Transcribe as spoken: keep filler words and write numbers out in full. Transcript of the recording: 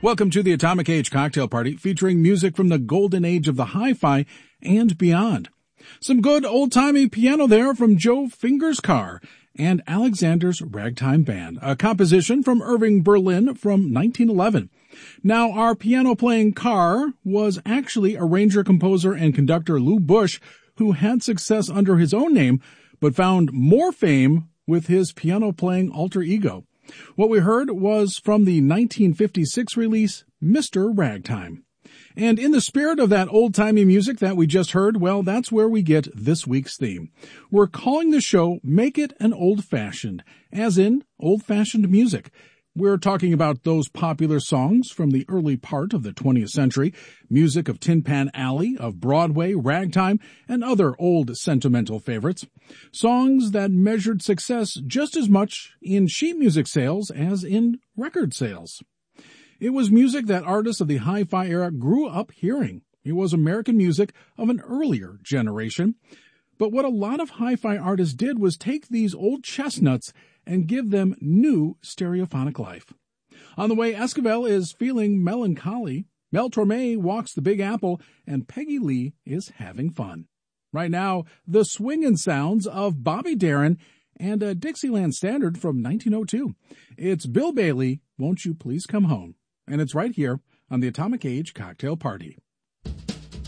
Welcome to the Atomic Age Cocktail Party, featuring music from the golden age of the hi-fi and beyond. Some good old-timey piano there from Joe Fingers Carr and Alexander's Ragtime Band, a composition from Irving Berlin from nineteen eleven. Now, our piano-playing Carr was actually arranger, composer, and conductor Lou Bush, who had success under his own name, but found more fame with his piano-playing alter ego. What we heard was from the nineteen fifty-six release, Mister Ragtime. And in the spirit of that old-timey music that we just heard, well, that's where we get this week's theme. We're calling the show Make It an Old-Fashioned, as in old-fashioned music. We're talking about those popular songs from the early part of the twentieth century, music of Tin Pan Alley, of Broadway, ragtime, and other old sentimental favorites. Songs that measured success just as much in sheet music sales as in record sales. It was music that artists of the hi-fi era grew up hearing. It was American music of an earlier generation. But what a lot of hi-fi artists did was take these old chestnuts and give them new stereophonic life. On the way, Esquivel is feeling melancholy, Mel Torme walks the Big Apple, and Peggy Lee is having fun. Right now, the swingin' sounds of Bobby Darin and a Dixieland standard from nineteen oh two. It's Bill Bailey, Won't You Please Come Home? And it's right here on the Atomic Age Cocktail Party.